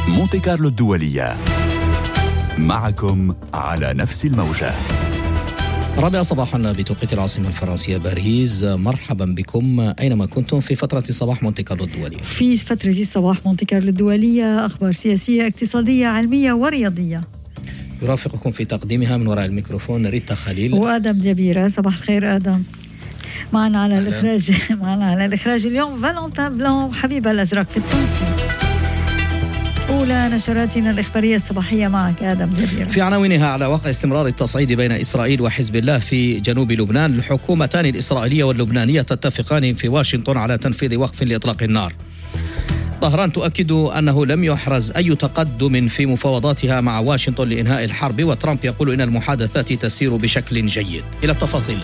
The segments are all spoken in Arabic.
مونتي كارلو الدولية، معكم على نفس الموجة. 4 صباحا بتوقيت العاصمة الفرنسية باريس. مرحبا بكم أينما كنتم في فترة صباح مونتي كارلو الدولية. في فترة صباح مونتي كارلو الدولية أخبار سياسية، اقتصادية، علمية ورياضية. يرافقكم في تقديمها من وراء الميكروفون ريتا خليل وآدم جبيرة. صباح الخير آدم. معنا على الإخراج اليوم فالنتين بلون حبيب الأزرق في التونسي. أولى نشراتنا الإخبارية الصباحية معك آدم جبيرة. في عناوينها: على وقع استمرار التصعيد بين إسرائيل وحزب الله في جنوب لبنان، الحكومتان الإسرائيلية واللبنانية تتفقان في واشنطن على تنفيذ وقف لإطلاق النار. طهران تؤكد أنه لم يحرز أي تقدم في مفاوضاتها مع واشنطن لإنهاء الحرب، وترامب يقول إن المحادثات تسير بشكل جيد. إلى التفاصيل.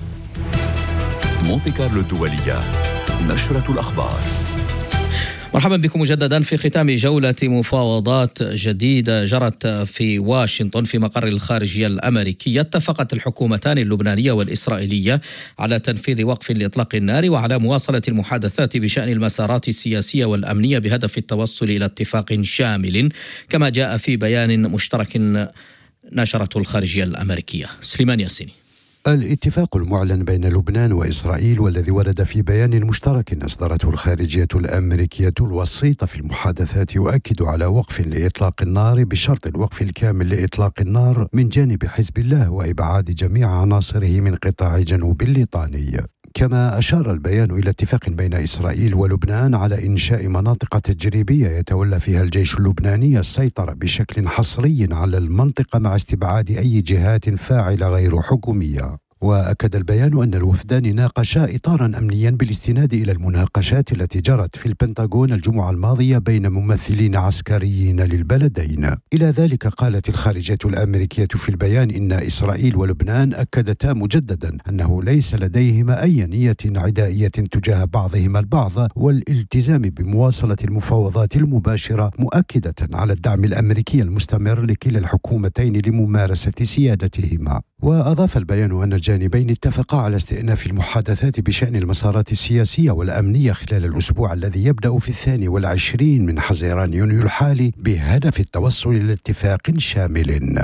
مونتي كارلو الدولية، نشرة الأخبار. مرحبا بكم مجددا في ختام جولة مفاوضات جديدة جرت في واشنطن في مقر الخارجية الأمريكية. اتفقت الحكومتان اللبنانية والإسرائيلية على تنفيذ وقف لإطلاق النار وعلى مواصلة المحادثات بشأن المسارات السياسية والأمنية بهدف التوصل إلى اتفاق شامل، كما جاء في بيان مشترك نشرته الخارجية الأمريكية. سليمان ياسيني. الاتفاق المعلن بين لبنان وإسرائيل والذي ورد في بيان مشترك أصدرته الخارجية الأمريكية الوسيط في المحادثات يؤكد على وقف لإطلاق النار بشرط الوقف الكامل لإطلاق النار من جانب حزب الله وإبعاد جميع عناصره من قطاع جنوب الليطاني. كما أشار البيان إلى اتفاق بين إسرائيل ولبنان على إنشاء مناطق تجريبية يتولى فيها الجيش اللبناني السيطرة بشكل حصري على المنطقة مع استبعاد أي جهات فاعلة غير حكومية. وأكد البيان أن الوفدان ناقشا إطارا أمنيا بالاستناد إلى المناقشات التي جرت في البنتاغون الجمعة الماضية بين ممثلين عسكريين للبلدين. إلى ذلك قالت الخارجية الأمريكية في البيان إن إسرائيل ولبنان أكدتا مجددا أنه ليس لديهما أي نية عدائية تجاه بعضهما البعض، والالتزام بمواصلة المفاوضات المباشرة، مؤكدة على الدعم الأمريكي المستمر لكلا الحكومتين لممارسة سيادتهما. وأضاف البيان أن الجانبين اتفقا على استئناف المحادثات بشأن المسارات السياسية والأمنية خلال الأسبوع الذي يبدأ في 22 من حزيران يونيو الحالي بهدف التوصل إلى اتفاق شامل.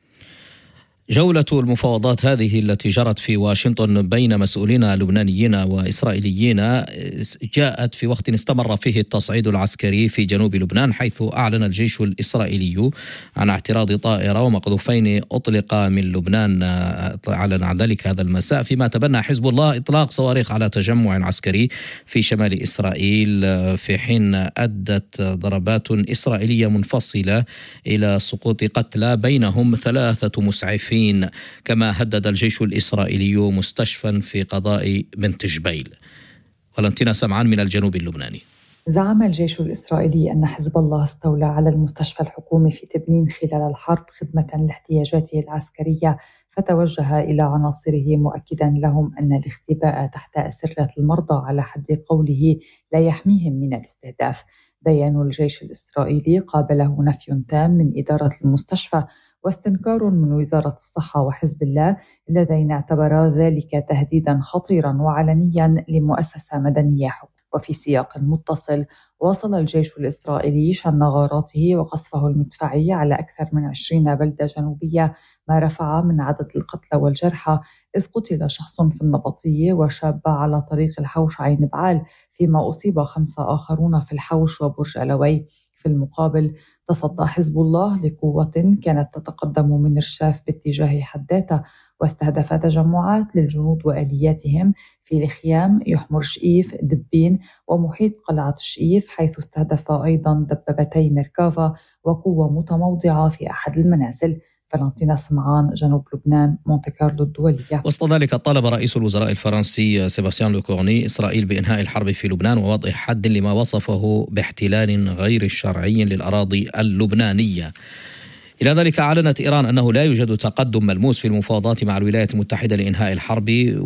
جولة المفاوضات هذه التي جرت في واشنطن بين مسؤولين لبنانيين وإسرائيليين جاءت في وقت استمر فيه التصعيد العسكري في جنوب لبنان، حيث أعلن الجيش الإسرائيلي عن اعتراض طائرة ومقذوفين أطلق من لبنان. أعلن عن ذلك هذا المساء، فيما تبنى حزب الله إطلاق صواريخ على تجمع عسكري في شمال إسرائيل، في حين أدت ضربات إسرائيلية منفصلة إلى سقوط قتلى بينهم 3 مسعفين. كما هدد الجيش الإسرائيلي مستشفى في قضاء بنت جبيل. ولنتينا سمعان من الجنوب اللبناني. زعم الجيش الإسرائيلي أن حزب الله استولى على المستشفى الحكومي في تبنين خلال الحرب خدمة لاحتياجاته العسكرية، فتوجه إلى عناصره مؤكدا لهم أن الاختباء تحت أسرة المرضى على حد قوله لا يحميهم من الاستهداف. بيان الجيش الإسرائيلي قابله نفي تام من إدارة المستشفى واستنكار من وزارة الصحة وحزب الله، اللذين اعتبرا ذلك تهديدا خطيرا وعلنيا لمؤسسة مدنية حكومية. وفي سياق متصل، واصل الجيش الإسرائيلي شن غاراته وقصفه المدفعي على أكثر من 20 بلدة جنوبية، ما رفع من عدد القتلى والجرحى، إذ قتل شخص في النبطية وشاب على طريق الحوش عين بعال، فيما أصيب 5 آخرون في الحوش وبرج ألوي. في المقابل، تصدى حزب الله لقوة كانت تتقدم من رشاف باتجاه حداثة، واستهدف تجمعات للجنود وآلياتهم في الخيام، يحمر شئيف، دبين ومحيط قلعة الشئيف، حيث استهدف أيضا دبابتي ميركافا وقوة متموضعة في أحد المنازل. فالنتينا سمعان، جنوب لبنان، مونتي كارلو الدولية. وسط ذلك طالب رئيس الوزراء الفرنسي سيباستيان لوكورني إسرائيل بإنهاء الحرب في لبنان ووضع حد لما وصفه باحتلال غير شرعي للأراضي اللبنانية. إلى ذلك أعلنت إيران أنه لا يوجد تقدم ملموس في المفاوضات مع الولايات المتحدة لإنهاء الحرب،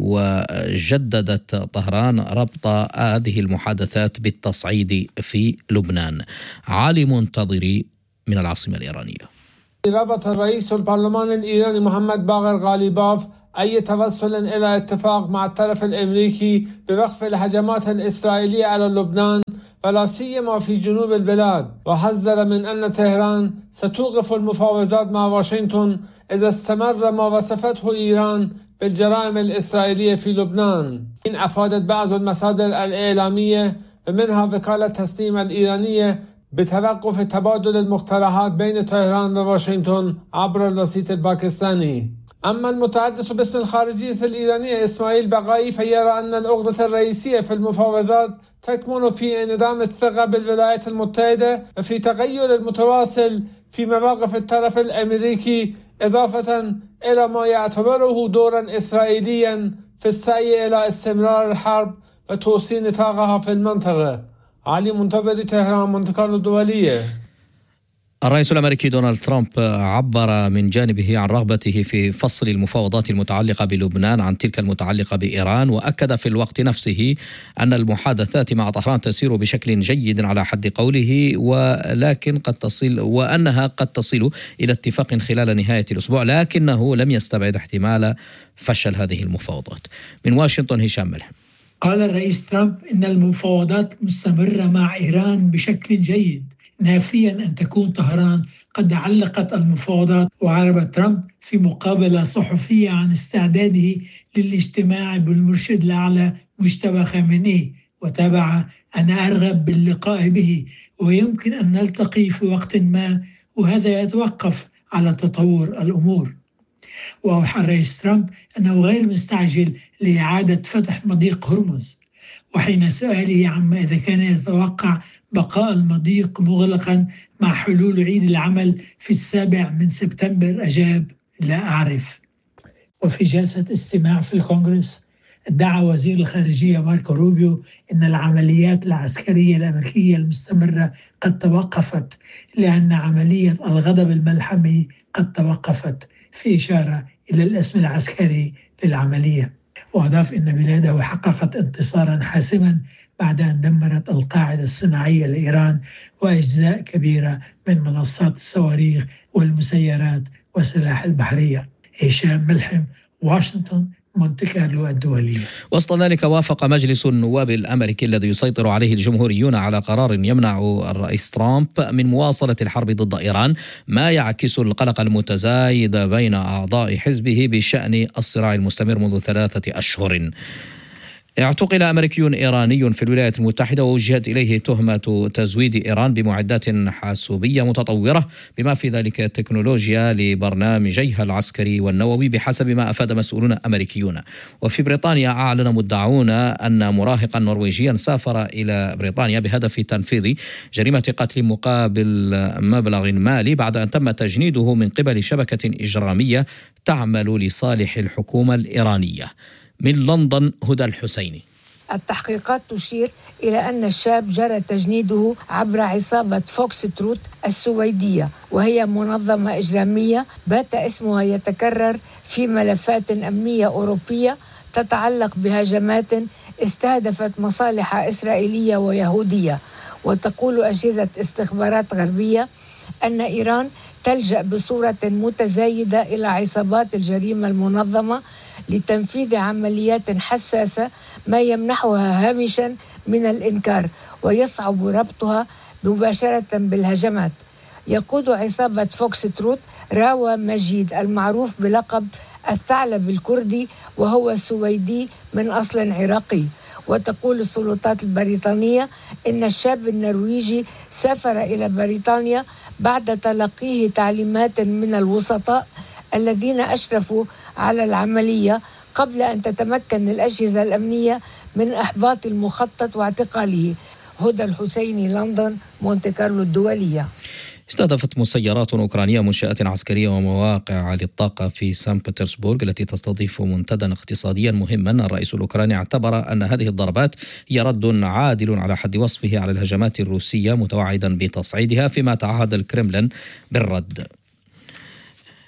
وجددت طهران ربط هذه المحادثات بالتصعيد في لبنان. علي منتظري من العاصمة الإيرانية. ربط رئيس البرلمان الإيراني محمد باقر غالباف أي توصل إلى اتفاق مع الطرف الأمريكي بوقف الهجمات الإسرائيلية على لبنان ولا سيما في جنوب البلاد، وحذر من أن طهران ستوقف المفاوضات مع واشنطن إذا استمر ما وصفته إيران بالجرائم الإسرائيلية في لبنان. أفادت بعض المصادر الإعلامية ومنها وكالة تسنيم الإيرانية بتوقف تبادل المقترحات بين طهران وواشنطن عبر الوسيط الباكستاني. أما المتحدث باسم الخارجية الإيرانية إسماعيل بقائي فيرى أن العقدة الرئيسية في المفاوضات تكمن في انعدام الثقة بالولايات المتحدة وفي تغير المتواصل في مواقف الطرف الأمريكي، إضافة إلى ما يعتبره دورا إسرائيليا في السعي إلى استمرار الحرب وتوسيع نطاقها في المنطقة. علي منتظر، طهران، مونte كارلو الدولية. الرئيس الأمريكي دونالد ترامب عبر من جانبه عن رغبته في فصل المفاوضات المتعلقة بلبنان عن تلك المتعلقة بإيران، وأكد في الوقت نفسه أن المحادثات مع طهران تسير بشكل جيد على حد قوله، وأنها قد تصل إلى اتفاق خلال نهاية الأسبوع، لكنه لم يستبعد احتمال فشل هذه المفاوضات. من واشنطن هشام ملحم. قال الرئيس ترامب إن المفاوضات مستمرة مع إيران بشكل جيد، نافيا أن تكون طهران قد علقت المفاوضات. وعرب ترامب في مقابلة صحفية عن استعداده للاجتماع بالمرشد الأعلى مجتبى خامنئي، وتابع: أنا أرغب باللقاء به ويمكن أن نلتقي في وقت ما، وهذا يتوقف على تطور الأمور. وأوحى الرئيس ترامب أنه غير مستعجل لإعادة فتح مضيق هرمز، وحين سؤاله عما إذا كان يتوقع بقاء المضيق مغلقا مع حلول عيد العمل في 7 سبتمبر أجاب: لا أعرف. وفي جلسة استماع في الكونغرس ادعى وزير الخارجية ماركو روبيو أن العمليات العسكرية الأمريكية المستمرة قد توقفت، لأن عملية الغضب الملحمي قد توقفت، في إشارة إلى الاسم العسكري للعملية. وأضاف أن بلاده حققت انتصارا حاسما بعد أن دمرت القاعدة الصناعية لإيران وأجزاء كبيرة من منصات الصواريخ والمسيرات والسلاح البحرية. هشام ملحم، واشنطن، مونte كارلو الدولية. وسط ذلك وافق مجلس النواب الأمريكي الذي يسيطر عليه الجمهوريون على قرار يمنع الرئيس ترامب من مواصلة الحرب ضد إيران، ما يعكس القلق المتزايد بين أعضاء حزبه بشأن الصراع المستمر منذ 3 أشهر. اعتقل أمريكي إيراني في الولايات المتحدة ووجهت إليه تهمة تزويد إيران بمعدات حاسوبية متطورة بما في ذلك تكنولوجيا لبرنامجيها العسكري والنووي، بحسب ما أفاد مسؤولون أمريكيون. وفي بريطانيا أعلن مدعون أن مراهقا نرويجيا سافر إلى بريطانيا بهدف تنفيذ جريمة قتل مقابل مبلغ مالي بعد أن تم تجنيده من قبل شبكة إجرامية تعمل لصالح الحكومة الإيرانية. من لندن هدى الحسيني. التحقيقات تشير إلى أن الشاب جرى تجنيده عبر عصابة فوكس تروت السويدية، وهي منظمة إجرامية بات اسمها يتكرر في ملفات أمنية أوروبية تتعلق بهجمات استهدفت مصالح إسرائيلية ويهودية. وتقول أجهزة استخبارات غربية أن إيران تلجأ بصورة متزايدة إلى عصابات الجريمة المنظمة لتنفيذ عمليات حساسة، ما يمنحها هامشا من الإنكار ويصعب ربطها مباشرة بالهجمات. يقود عصابة فوكس تروت راوى مجيد المعروف بلقب الثعلب الكردي، وهو سويدي من أصل عراقي. وتقول السلطات البريطانية إن الشاب النرويجي سافر إلى بريطانيا بعد تلقيه تعليمات من الوسطاء الذين أشرفوا على العملية قبل أن تتمكن الأجهزة الأمنية من إحباط المخطط واعتقاله. هدى الحسيني، لندن، مونte كارلو الدولية. استهدفت مسيرات أوكرانية منشآت عسكرية ومواقع للطاقة في سان بطرسبورغ التي تستضيف منتدى اقتصاديا مهما. الرئيس الأوكراني اعتبر أن هذه الضربات هي رد عادل على حد وصفه على الهجمات الروسية، متوعدا بتصعيدها، فيما تعهد الكرملين بالرد.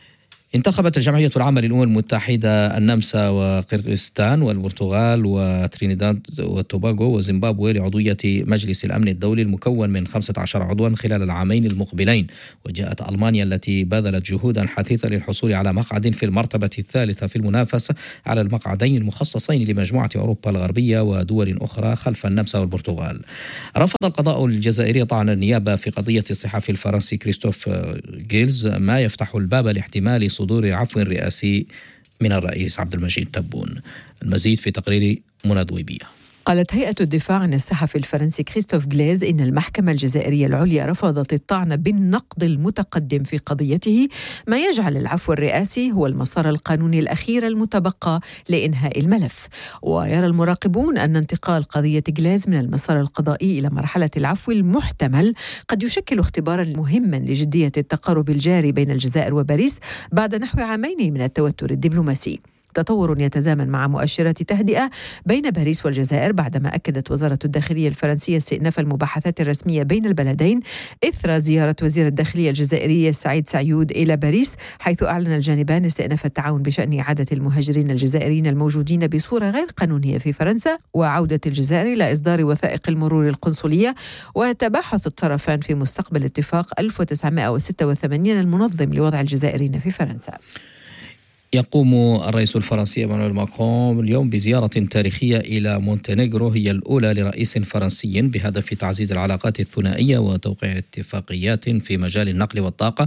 انتخبت الجمعية العامة للأمم المتحدة النمسا وقرغيزستان والبرتغال وترينيداد وتوباغو وزيمبابوي لعضوية مجلس الأمن الدولي المكون من 15 عضوا خلال العامين المقبلين. وجاءت ألمانيا التي بذلت جهودا حثيثة للحصول على مقعد في المرتبة الثالثة في المنافسة على المقعدين المخصصين لمجموعة أوروبا الغربية ودول أخرى خلف النمسا والبرتغال. رفض القضاء الجزائري طعن النيابة في قضية الصحفي الفرنسي كريستوف غيلز، ما يفتح الباب لاحتمال صدور عفو رئاسي من الرئيس عبد المجيد تبون. المزيد في تقرير منى ذويبية. قالت هيئة الدفاع عن الصحفي الفرنسي كريستوف غليز إن المحكمة الجزائرية العليا رفضت الطعن بالنقد المتقدم في قضيته، ما يجعل العفو الرئاسي هو المسار القانوني الأخير المتبقى لإنهاء الملف. ويرى المراقبون أن انتقال قضية غليز من المسار القضائي إلى مرحلة العفو المحتمل قد يشكل اختبارا مهما لجدية التقارب الجاري بين الجزائر وباريس بعد نحو عامين من التوتر الدبلوماسي. تطور يتزامن مع مؤشرات تهدئة بين باريس والجزائر بعدما أكدت وزارة الداخلية الفرنسية استئناف المباحثات الرسمية بين البلدين إثر زيارة وزير الداخلية الجزائري سعيد سعيود إلى باريس، حيث أعلن الجانبان استئناف التعاون بشأن إعادة المهاجرين الجزائريين الموجودين بصورة غير قانونية في فرنسا وعودة الجزائر إلى إصدار وثائق المرور القنصلية. وتباحث الطرفان في مستقبل اتفاق 1986 المنظم لوضع الجزائريين في فرنسا. يقوم الرئيس الفرنسي إيمانويل ماكرون اليوم بزيارة تاريخية إلى مونتينيغرو، هي الأولى لرئيس فرنسي، بهدف تعزيز العلاقات الثنائية وتوقيع اتفاقيات في مجال النقل والطاقة